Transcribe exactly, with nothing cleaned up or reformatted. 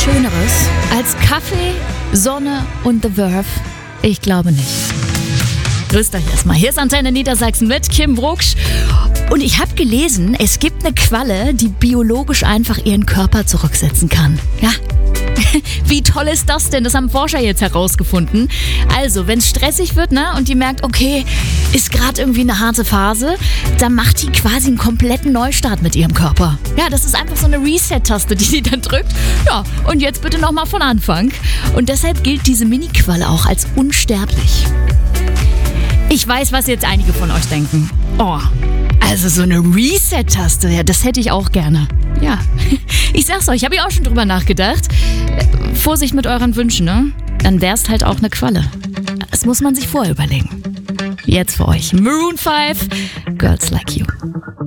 Schöneres als Kaffee, Sonne und The Verve? Ich glaube nicht. Grüßt euch erstmal. Hier ist Antenne Niedersachsen mit Kim Brugsch. Und ich habe gelesen, es gibt eine Qualle, die biologisch einfach ihren Körper zurücksetzen kann. Ja. Wie toll ist das denn? Das haben Forscher jetzt herausgefunden. Also, wenn es stressig wird, ne, und die merkt, okay, ist gerade irgendwie eine harte Phase, dann macht die quasi einen kompletten Neustart mit ihrem Körper. Ja, das ist einfach so eine Reset-Taste, die sie dann drückt. Ja, und jetzt bitte nochmal von Anfang. Und deshalb gilt diese Mini-Qualle auch als unsterblich. Ich weiß, was jetzt einige von euch denken. Oh, also so eine Reset-Taste, ja, das hätte ich auch gerne. Ja, ich sag's euch, habe ich auch schon drüber nachgedacht. Vorsicht mit euren Wünschen, ne? Dann wär's halt auch eine Qualle. Das muss man sich vorher überlegen. Jetzt für euch Maroon five, Girls Like You.